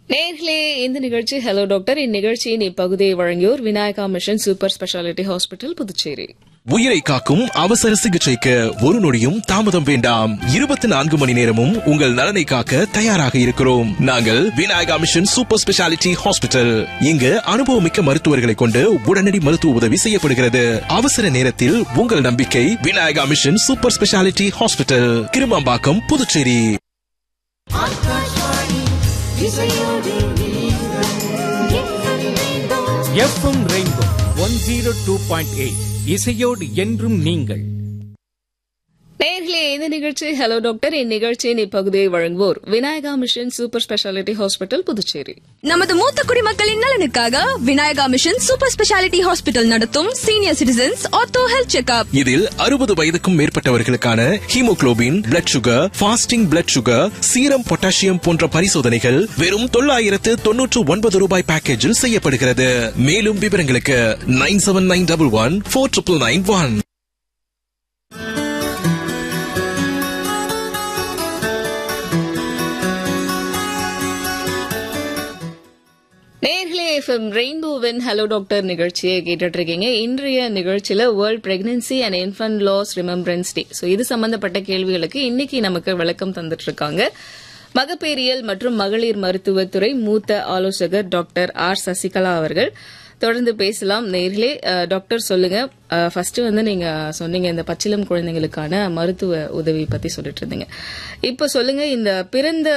நேர்களே, இந்த நிகழ்ச்சி ஹலோ டாக்டர். இந்நிகழ்ச்சியின் இப்பகுதியை வழங்கியோர் Vinayaka mission super speciality hospital, Puducherry. உயிரை காக்கும் அவசர சிகிச்சைக்கு ஒரு நொடியும் தாமதம் வேண்டாம். 24 மணி நேரமும் உங்கள் நலனை காக்க தயாராக இருக்கிறோம். நாங்கள் Vinayaka mission super speciality hospital. இங்கு அனுபவமிக்க மருத்துவர்களை கொண்டு உடனடி மருத்துவ உதவி செய்யப்படுகிறது. அவசர நேரத்தில் உங்கள் நம்பிக்கை Vinayaka mission super speciality hospital, Kirumampakkam, Puducherry. FM rainbow 102.8 இசையோடு என்றும் நீங்கள். நேர்களே, இந்த நிகழ்ச்சி ஹலோ டாக்டர். இந்நிகழ்ச்சியின் இப்பகுதியை வழங்குவோர் Vinayaka mission super speciality hospital, Puducherry. நமது மூத்த குடிமக்களின் நலனுக்காக Vinayaka mission super speciality hospital நடத்தும் senior citizens ortho health checkup. இதில் 60 வயதுக்கும் மேற்பட்டவர்களுக்கான haemoglobin, blood sugar, fasting blood sugar, serum potassium போன்ற பரிசோதனைகள் வெறும் 999 ரூபாய் பேக்கேஜில் செய்யப்படுகிறது. மேலும் விவரங்களுக்கு 9791 4991. நேர்களே, எஃப்எம் ரெயின்போவின் ஹலோ டாக்டர் நிகழ்ச்சியை கேட்டுட்டு இருக்கீங்க. இன்றைய நிகழ்ச்சியில world pregnancy and infant loss remembrance டே. இது சம்பந்தப்பட்ட கேள்விகளுக்கு இன்னைக்கு நமக்கு விளக்கம் தந்துட்டு இருக்காங்க மகப்பேறியல் மற்றும் மகளிர் மருத்துவத்துறை மூத்த ஆலோசகர் டாக்டர் ஆர் சசிகலா அவர்கள். தொடர்ந்து பேசலாம். நேர்களே, டாக்டர் சொல்லுங்க, ஃபர்ஸ்ட் நீங்க சொன்னீங்க இந்த பச்சிளம் குழந்தைங்களுக்கான மருத்துவ உதவி பத்தி சொல்லிட்டு இருந்தீங்க. இப்ப சொல்லுங்க, இந்த பிறந்த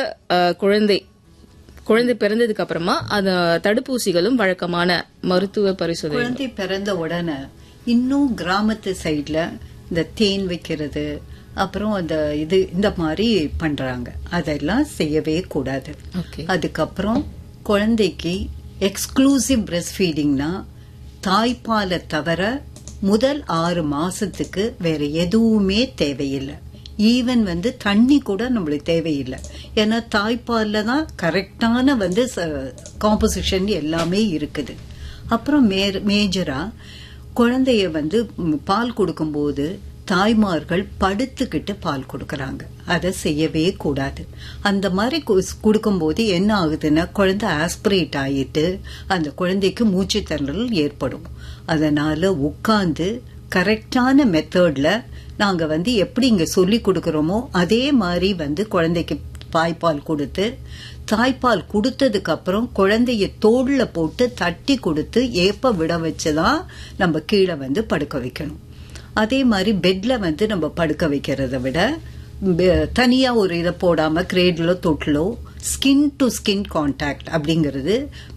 குழந்தை பிறந்ததுக்கு அப்புறமா அந்த தடுப்பூசிகளும் வழக்கமான மருத்துவ பரிசோதனை. குழந்தை பிறந்த உடனே இன்னும் கிராமத்து சைட்ல இந்த தேன் வைக்கிறது, அப்புறம் அந்த இந்த மாதிரி பண்றாங்க. அதெல்லாம் செய்யவே கூடாது. அதுக்கப்புறம் குழந்தைக்கு எக்ஸ்க்ளூசிவ் பிரஸ்ட் ஃபீடிங்னா தாய்ப்பாலை தவிர முதல் 6 மாசத்துக்கு வேற எதுவுமே தேவையில்லை. ஈவன் தண்ணி கூட நம்மளுக்கு தேவையில்லை. ஏன்னா தாய்ப்பால்ல தான் கரெக்டான காம்போசிஷன் எல்லாமே இருக்குது. அப்புறம் மேஜரா குழந்தைய பால் கொடுக்கும்போது தாய்மார்கள் படுத்துக்கிட்டு பால் கொடுக்கறாங்க. அதை செய்யவே கூடாது. அந்த மாதிரி கொடுக்கும்போது என்ன ஆகுதுன்னா குழந்தை ஆஸ்பிரேட் ஆயிட்டு அந்த குழந்தைக்கு மூச்சு திணறல் ஏற்படும். அதனால உட்கார்ந்து கரெக்டான மெத்தட்ல நாங்க எப்படி இங்க சொல்லி கொடுக்கறோமோ அதே மாதிரி குழந்தைக்கு தாய்ப்பால் கொடுத்து, தாய்ப்பால் கொடுத்ததுக்கு அப்புறம் குழந்தைய தோள்ல போட்டு தட்டி கொடுத்து ஏப்ப விட வச்சுதான் நம்ம கீழே படுக்க வைக்கணும். அதே மாதிரி பெட்ல நம்ம படுக்க வைக்கிறத விட தனியா ஒரு இதை போடாம கிரேட்லோ தொட்டிலோ ஸ்கின் டு ஸ்கின் கான்டாக்ட் அப்படிங்கிறது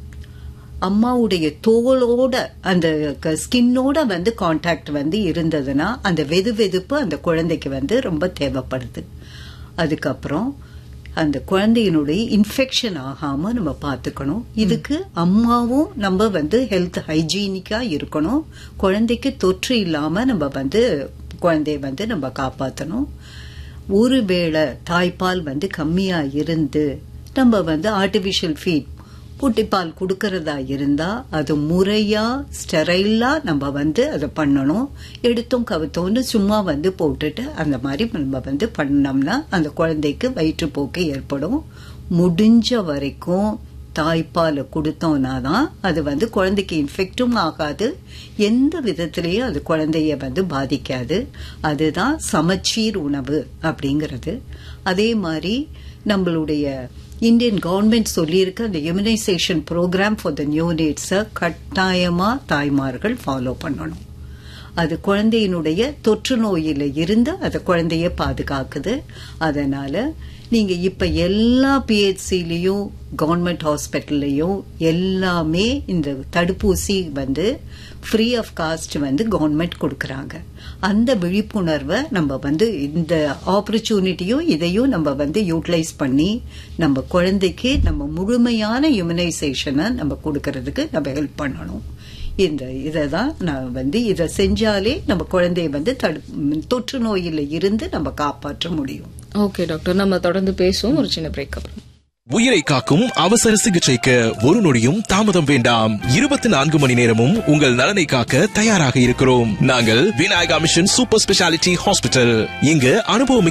அம்மாவுடைய தோலோட அந்த ஸ்கின்னோட கான்டாக்ட் இருந்ததுன்னா அந்த வெதுவெதுப்பு அந்த குழந்தைக்கு ரொம்ப தேவைப்படுது. அதுக்கப்புறம் அந்த குழந்தையினுடைய இன்ஃபெக்ஷன் ஆகாம நம்ம பாத்துக்கணும். இதுக்கு அம்மாவும் நம்ம ஹெல்த் ஹைஜீனிக்கா இருக்கணும். குழந்தைக்கு தொற்று இல்லாம நம்ம குழந்தைய நம்ம காப்பாற்றணும். ஒருவேளை தாய்ப்பால் கம்மியா இருந்து நம்ம ஆர்டிபிஷியல் ஃபீட் புட்டிப்பால் கொடுக்கறதா இருந்தா அது முறையா ஸ்டெரைலா நம்ம அதை பண்ணணும். எடுத்தோம் கவுத்தோன்னு சும்மா போட்டுட்டு அந்த மாதிரி நம்ம பண்ணோம்னா அந்த குழந்தைக்கு வயிற்றுப்போக்கு ஏற்படும். முடிஞ்ச வரைக்கும் தாய்ப்பால் கொடுத்தோம்னா தான் அது குழந்தைக்கு இன்ஃபெக்டும் ஆகாது, எந்த விதத்திலேயும் அது குழந்தைய பாதிக்காது. அதுதான் சமச்சீர் உணவு அப்படிங்கிறது. அதே மாதிரி நம்மளுடைய இந்தியன் கவர்மெண்ட் சொல்லியிருக்க அந்த இம்யூனைசேஷன் ப்ரோக்ராம் ஃபார் த நியூனேட்ஸை கட்டாயமா தாய்மார்கள் ஃபாலோ பண்ணணும். அது குழந்தையினுடைய தொற்று நோயில இருந்து அந்த குழந்தைய பாதுகாக்குது. அதனால நீங்க இப்ப எல்லா பிஹெச்சிலையும் கவர்மெண்ட் ஹாஸ்பிட்டல்லையும் எல்லாமே இந்த தடுப்பூசி ஃப்ரீ ஆஃப் காஸ்ட் கவர்மெண்ட் கொடுக்கறாங்க. அந்த விழிப்புணர்வை நம்ம இந்த ஆப்பர்ச்சுனிட்டியும் இதையும் நம்ம யூட்டிலைஸ் பண்ணி நம்ம குழந்தைக்கு நம்ம முழுமையான இம்யூனைசேஷனை நம்ம கொடுக்கறதுக்கு நம்ம ஹெல்ப் பண்ணணும். இதான் நான் இதை செஞ்சாலே நம்ம குழந்தைய தொற்று நோயில இருந்து நம்ம காப்பாற்ற முடியும். ஓகே டாக்டர், நம்ம தொடர்ந்து பேசுவோம் ஒரு சின்ன பிரேக் அப்புறம். உயிரை காக்கும் அவசர சிகிச்சைக்கு ஒரு நொடியும் தாமதம் வேண்டாம். 24 மணி நேரமும் உங்கள் நலனை காக்க தயாராக இருக்கிறோம். நாங்கள் Vinayaka mission super speciality hospital. இங்கு அனுபவம்